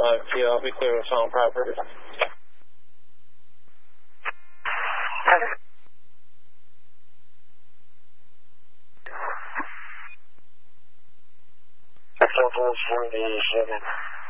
Yeah, I'll be clear of Song property. Example 47.